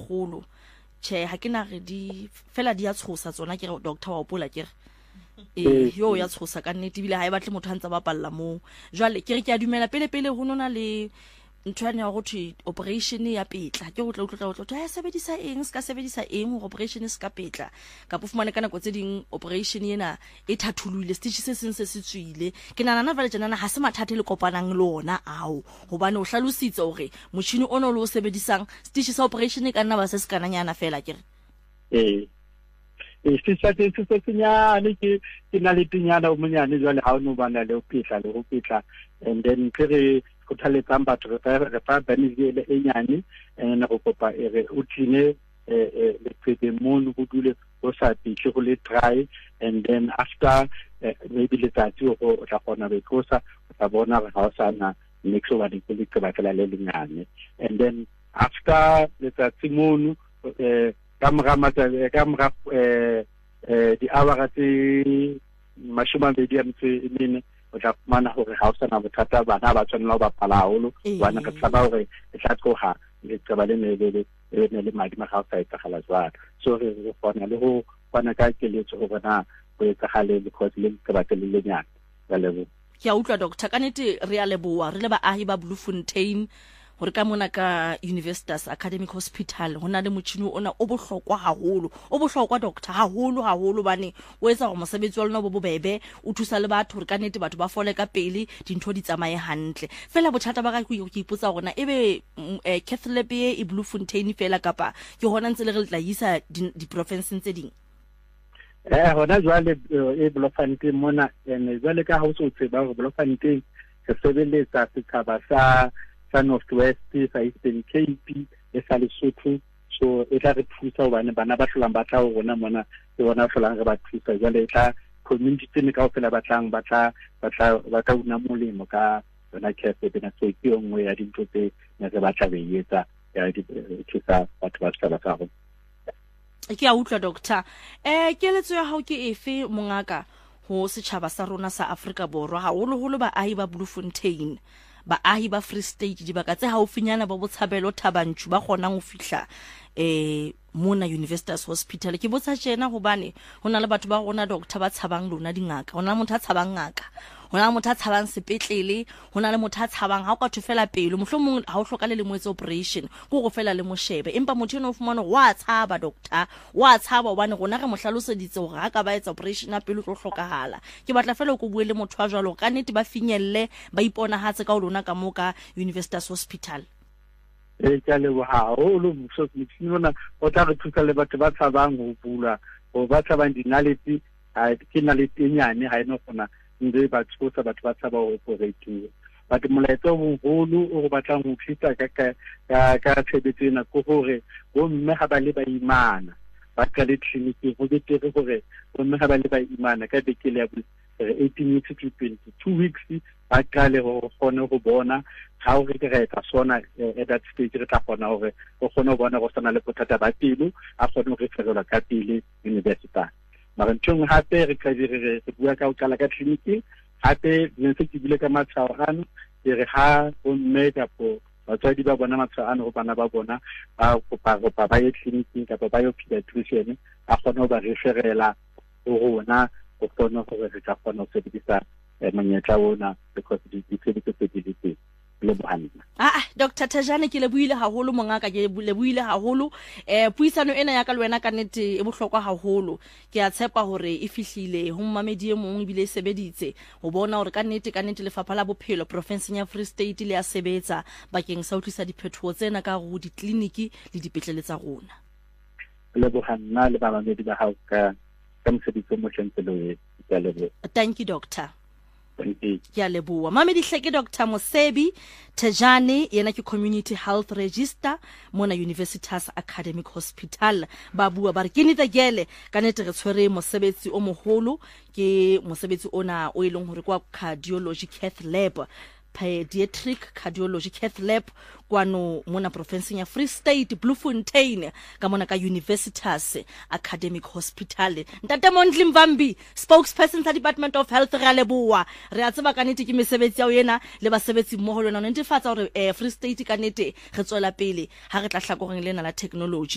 kgolo che ha ke na re di fela di a tshosa tsona ke re doctor wa opola ke re yo ya tshosa ka nnete bile ha e batle motho a ntse ba palla mo jwale ke re ke a dumela pele ho nona le ntwana ya go thwe operation ya petla ke go tla ya sebedisa eng ska sebedisa eng go operation ska petla ka pofumane kana go tse ding operation yena e thathuluile stitch se seng se se tswile ke nana vale jana ha se mathata le kopanang le ona ao gobane o hlalositse hore motšhini ono le o sebedisang stitch sa operation ka nna ba se skana nyana fela ke re se senyane ke na le tinyana o monyane jwale ha o no bana le o petla and then ke go thaletsang batho re fa banizele e nyane ene go kopa ere o tine le tsebe mono go dule go sa pitle go le try and then after maybe letsatsi go tla gona be tlosa o tla bona re ha o sana nexo ba di ke ba fela le lengane and then after letsatsi mono ka mora di hour tse mashoma be di amtse mene o tla mana hore ha o sana bothata bana ba tshwanela ho bapala haholo bana ka tsaba hore e tla tloga le tsaba le le madi ma ga o sa etsagala jwalo so re kgona le ho kwana ka keletso go bona go etsagale because le tsaba le lenyana ya lebo ke a utlwa doctor ka nete re a leboa re le baahi ba Bloemfontein gore ka mona ka Universitas Academic Hospital hona le motšhini ona o bohlokwa doctor haholo bane o etsa gore mosebetsi wa lona bo bobebe o thusa le batho gore ka nnete batho ba fole ka pele dintho di tsamaye hantle fela bothata ba ga go ipotsa gona ebe Cath Lab e Bloemfontein fela kapa ke hona ntse le re tla isa di provinces tse ding hona jwale e Bloemfontein mona ene jwale ka ha o so tseba gore Bloemfontein se sebeletsa setjhaba sa Northwest sa Eastern Cape e sa Lesotho so e tla re thusa hobane bana ba hlolang ba tla rona mona le bona hlolang re ba thusa jwale e tla community tsene ka ofela ba tla una molemo ka bona cafe bena so ke ngwe ya dintho tse ne re ba tla be etsa ya di thusa batho ba tsala ka go ke a utlwa doctor keletso ya hao ke efe mongaka ho setjhaba sa rona sa Afrika Borwa haholo baahi ba Bloemfontein baahi ba Free State dibaka tse haufinyana ba botshabelo Thabanchu ba kgonang go fihla mona Universitas Hospital ke botsa tjena hobane hona le batho ba rona doctor ba tshabang lona dingaka hona le motho a tshabang ngaka hona le motho a tshabang sepetlele hona le motho a tshabang ha o ka thofela pelo mohlomong ha o hlokale le moetse operation go go fela le moshebe empa motho eno o fumana wa tshaba doctor wa tshaba hobane rona re mohlaloseditse hore ha ka ba etsa operation ya pelo tlo hlokahala ke batla fela go bue le motho wa jwalo ka nnete ba finyelle ba ipona hatse ka lona ka moka Universitas Hospital ke le haholo so mona o tla re thusa le batho ba tshabang go bula go ba tshabang dinaleti ke naleti nyane ha eno gona nde ba tsosa batho ba tshaba go operate batho molaetsa o bolo o go batlang go fita ka tshebetso ena go gore go mme ga ba le ba imana ba ka le clinic go betere gore go mme ga ba le ba imana ka bekele ya 18 weeks to 22 weeks ba ka le go gone go bona ga o re re etsa sona at that stage re tla gona gore go gone go bona go sana le bothata ba pelo a gone go referela ka pele university mara ntong hape re ka dire re bua ka o kala ka clinic hape ne se ke bile ka matshwao ano re ha o mme kapo batswadi ba bona matshwao ano go bana ba bona ba ba ye clinic kapo ba yo pediatrician a gone go ba referela go rona go kgona gore re ka kgona go sebedisa monyetla ona because di tshebetso tse di tse le bohanna Dr. Thajane ke le buile haholo mongaka ke le buile haholo puisano ena ya ka le wena ka nnete e bohlokwa haholo ke a tshepa hore e fihlile ho mmamedi e mong bile sebeditse ho bona hore ka nnete lefapha la bophelo provinceng ya Free State le a sebetsa bakeng sa utlisa diphethoho tsena ka go di clinic le dipetlele tsa rona le bohanna le bamamedi ba hao ka mosebetsi mo tshentse thank you doctor ke a leboa mamedi hleke Dr. Mosebi Thajane yena ke community health register mona Universitas Academic Hospital ba bua ba re ke nete gele ka nete re tshwere mosebetsi o moholo ke mosebetsi ona o ileng hore kwa cardiology Cath Lab pediatric cardiology Cath Lab kwano mona provinceng ya Free State Bloemfontein ka mona ka Universitas Academic Hospital ntate Mondli Mvambi spokesperson sa Department of Health re a leboa re a tseba ka nnete ke mesebetsi ya yena le basebetsi mmoho le nna netefatsa hore Free State ka nnete re tswela pele ha re tla hlakoreng lena la technology